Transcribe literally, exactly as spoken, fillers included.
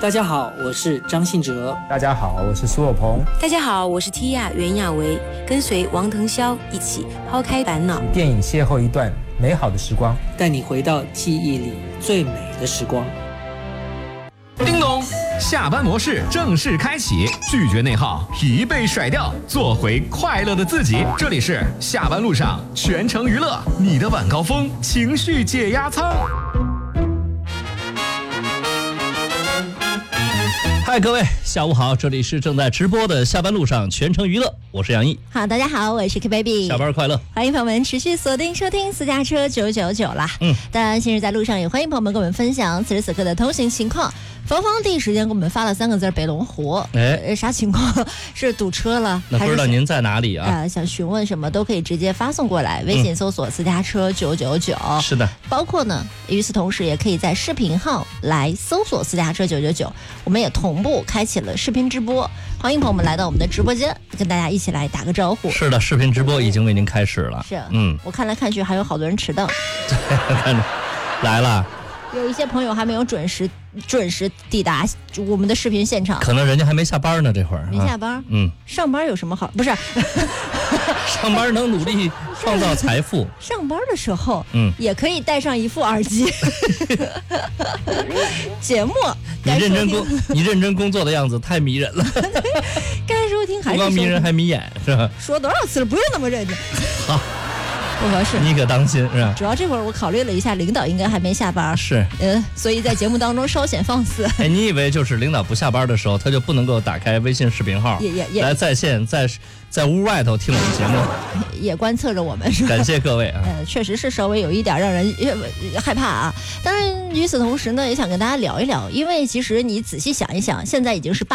大家好，我是张信哲。 大家好，我是苏有朋。 大家好，我是 Tia 袁娅维，跟随王腾霄一起抛开烦恼， 电影邂逅一段美好的时光， 带你回到记忆里最美的时光。 叮咚，下班模式正式开启，拒绝内耗，疲惫甩掉，做回快乐的自己。这里是下班路上全程娱乐，你的晚高峰情绪解压舱。 嗨，各位，下午好，这里是正在直播的下班路上全程娱乐，我是杨毅。 好，大家好，我是 K Baby， 下班快乐！ 欢迎朋友们持续锁定收听私家车九九九啦。嗯，当然，现在在路上也欢迎朋友们跟我们分享此时此刻的通行情况。芳芳第一时间给我们发了三个字：北龙湖。哎，啥情况？是堵车了？ 那不知道您在哪里啊？ 呃，想询问什么都可以直接发送过来，微信搜索私家车九九九。 是的， 包括呢，与此同时也可以在视频号来搜索私家车九九九，我们也同步开启了视频直播，欢迎朋友们来到我们的直播间，跟大家一起来打个招呼。 是的，视频直播已经为您开始了。 是，嗯，我看来看去还有好多人迟到。 对，看着来了。 有一些朋友还没有准时准时抵达我们的视频现场， 可能人家还没下班呢，这会儿没下班。嗯，上班有什么好？不是， 上班能努力创造财富。 上班的时候，嗯，也可以戴上一副耳机。节目， 你认真工，你认真工作的样子太迷人了。 该收听还是收听， 不光迷人还迷眼，是吧？ 说多少次了，不用那么认真。 好。 不合适， 你可当心是吧？ 主要这会儿我考虑了一下，领导应该还没下班， 是， 呃，所以在节目当中稍显放肆。 哎，你以为就是领导不下班的时候，他就不能够打开微信视频号， 也也也来在线在在屋外头听我们节目， 也观测着我们，是吧？ 感谢各位啊！ 呃，确实是稍微有一点让人害怕啊。当然，与此同时呢，也想跟大家聊一聊，因为其实你仔细想一想，现在已经是八。